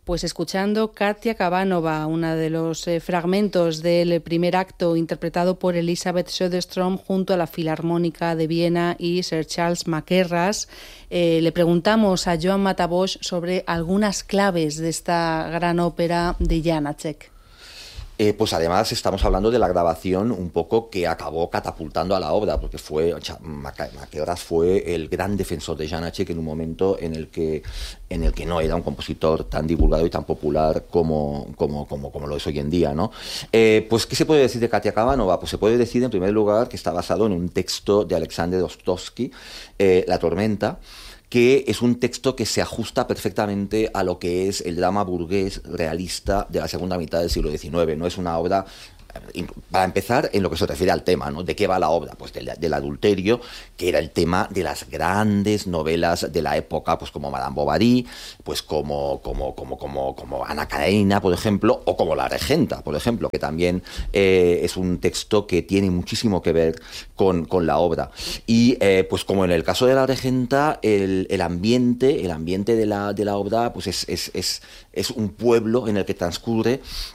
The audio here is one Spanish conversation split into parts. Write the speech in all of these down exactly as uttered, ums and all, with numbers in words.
Pues escuchando Katia Kabanova, uno de los eh, fragmentos del primer acto interpretado por Elisabeth Söderström junto a la Filarmónica de Viena y Sir Charles Mackerras, eh, le preguntamos a Joan Matabosch sobre algunas claves de esta gran ópera de Janáček. Eh, pues además estamos hablando de la grabación un poco que acabó catapultando a la obra, porque fue Mackerras fue el gran defensor de Janáček en un momento en el que en el que no era un compositor tan divulgado y tan popular como, como, como, como lo es hoy en día, ¿no? Eh, pues, ¿qué se puede decir de Katia Kabanova? Pues se puede decir, en primer lugar, que está basado en un texto de Alexander Rostovsky, eh, La tormenta, que es un texto que se ajusta perfectamente a lo que es el drama burgués realista de la segunda mitad del siglo diecinueve. No es una obra, para empezar, en lo que se refiere al tema, ¿no? ¿De qué va la obra? Pues del, del adulterio, que era el tema de las grandes novelas de la época, pues como Madame Bovary, pues como, como, como, como, como Ana Karenina, por ejemplo, o como La Regenta, por ejemplo, que también eh, es un texto que tiene muchísimo que ver con, con la obra. Y eh, pues como en el caso de La Regenta, el, el ambiente, el ambiente de la, de la obra, pues es, es, es, es un pueblo en el que transcurre.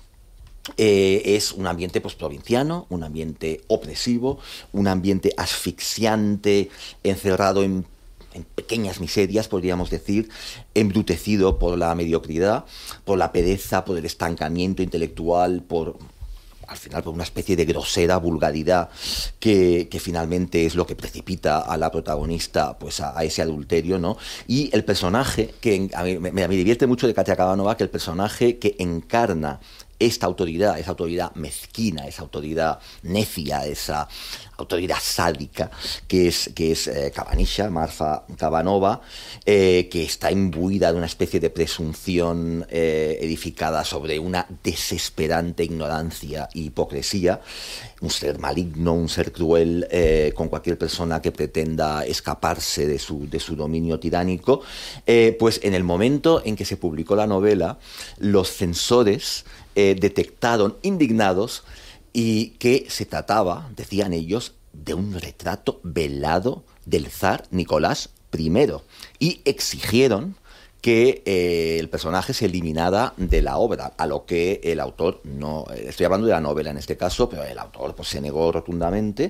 Eh, es un ambiente pues, provinciano, un ambiente opresivo, un ambiente asfixiante, encerrado en, en pequeñas miserias, podríamos decir, embrutecido por la mediocridad, por la pereza, por el estancamiento intelectual, por... al final por una especie de grosera vulgaridad que, que finalmente es lo que precipita a la protagonista pues a, a ese adulterio, ¿no? Y el personaje, que a mí me, me divierte mucho de Katia Kabanova, que el personaje que encarna esta autoridad, esa autoridad mezquina, esa autoridad necia, esa autoridad sádica, que es, que es eh, Kabanisha, Marfa Kabanova, eh, que está imbuida de una especie de presunción eh, edificada sobre una desesperante ignorancia e hipocresía, un ser maligno, un ser cruel eh, con cualquier persona que pretenda escaparse de su, de su dominio tiránico. Eh, pues en el momento en que se publicó la novela, los censores eh, detectaron indignados y que se trataba, decían ellos, de un retrato velado del zar Nicolás primero, y exigieron que eh, el personaje se eliminara de la obra, a lo que el autor no, estoy hablando de la novela en este caso, pero el autor pues se negó rotundamente,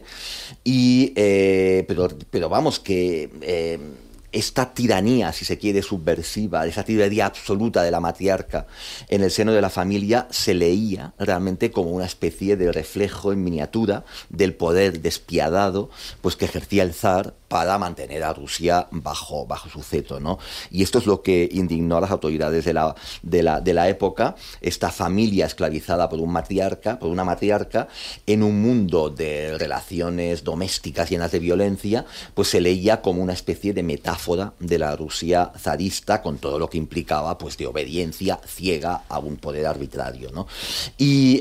y eh, pero, pero vamos que eh, esta tiranía, si se quiere, subversiva, esa tiranía absoluta de la matriarca en el seno de la familia, se leía realmente como una especie de reflejo en miniatura del poder despiadado pues que ejercía el zar para mantener a Rusia bajo, bajo su cetro, ¿no? Y esto es lo que indignó a las autoridades de la, de la, de la época, esta familia esclavizada por un matriarca, por una matriarca, en un mundo de relaciones domésticas llenas de violencia, pues se leía como una especie de metáfora de la Rusia zarista, con todo lo que implicaba pues de obediencia ciega a un poder arbitrario, ¿no? Y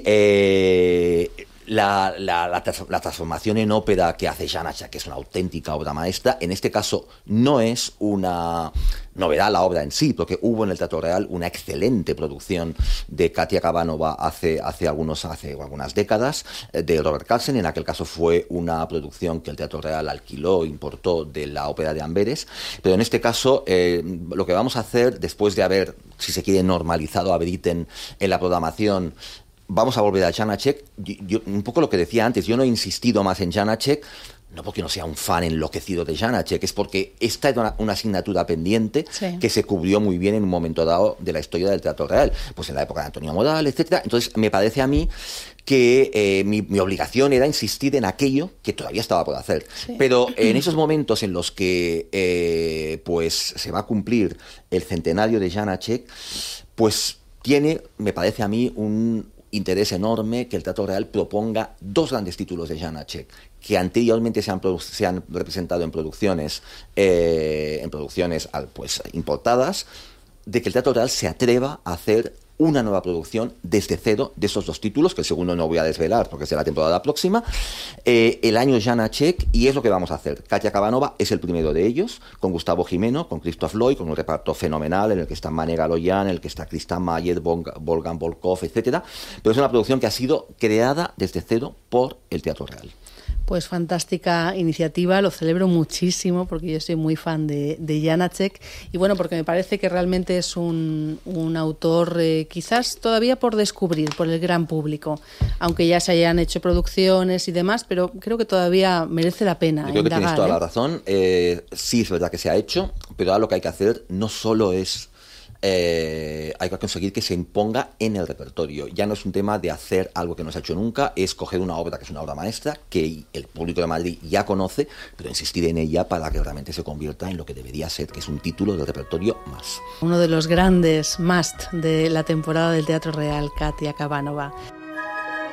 eh, La, la, la, la transformación en ópera que hace Janáček, que es una auténtica obra maestra, en este caso no es una novedad la obra en sí, porque hubo en el Teatro Real una excelente producción de Katia Kabanova hace, hace, algunos, hace algunas décadas, de Robert Carlsen. En aquel caso fue una producción que el Teatro Real alquiló, importó de la ópera de Amberes, pero en este caso eh, lo que vamos a hacer, después de haber, si se quiere, normalizado a Britten en la programación, vamos a volver a Janáček. Yo, yo, un poco lo que decía antes, yo no he insistido más en Janáček, no porque no sea un fan enloquecido de Janáček, es porque esta era una, una asignatura pendiente, sí, que se cubrió muy bien en un momento dado de la historia del Teatro Real, pues en la época de Antonio Modal, etcétera. Entonces me parece a mí que eh, mi, mi obligación era insistir en aquello que todavía estaba por hacer. Sí. Pero en esos momentos en los que eh, pues se va a cumplir el centenario de Janáček, pues tiene, me parece a mí, un interés enorme que el Teatro Real proponga dos grandes títulos de Janáček que anteriormente se han, se han representado en producciones, eh, en producciones pues, importadas, de que el Teatro Real se atreva a hacer una nueva producción desde cero de esos dos títulos, que el segundo no voy a desvelar porque será la temporada próxima, eh, el año Janáček, y es lo que vamos a hacer. Katia Kabanova es el primero de ellos, con Gustavo Jimeno, con Christoph Lloyd, con un reparto fenomenal en el que está Mane Galoyan, en el que está Christian Mayer, Wolfgang Volkov, etcétera. Pero es una producción que ha sido creada desde cero por el Teatro Real. Pues fantástica iniciativa, lo celebro muchísimo porque yo soy muy fan de, de Janáček y bueno, porque me parece que realmente es un, un autor eh, quizás todavía por descubrir por el gran público, aunque ya se hayan hecho producciones y demás, pero creo que todavía merece la pena. Yo creo indagar, que tienes toda ¿eh? la razón, eh, sí es verdad que se ha hecho, pero ahora lo que hay que hacer no solo es Eh, hay que conseguir que se imponga en el repertorio. Ya no es un tema de hacer algo que no se ha hecho nunca, es coger una obra que es una obra maestra, que el público de Madrid ya conoce, pero insistir en ella para que realmente se convierta en lo que debería ser, que es un título del repertorio más. Uno de los grandes must de la temporada del Teatro Real, Katia Kabanova.